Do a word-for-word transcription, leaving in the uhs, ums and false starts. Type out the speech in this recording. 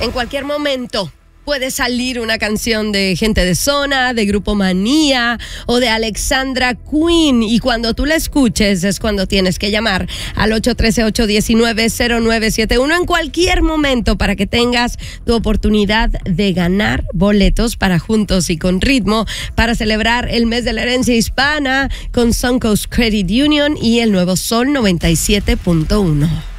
En cualquier momento puede salir una canción de Gente de Zona, de Grupo Manía o de Alexandra Queen. Y cuando tú la escuches es cuando tienes que llamar al ocho uno tres, ocho uno nueve, cero nueve siete uno en cualquier momento para que tengas tu oportunidad de ganar boletos para Juntos y con Ritmo para celebrar el mes de la herencia hispana con Suncoast Credit Union y el nuevo Sol noventa y siete punto uno.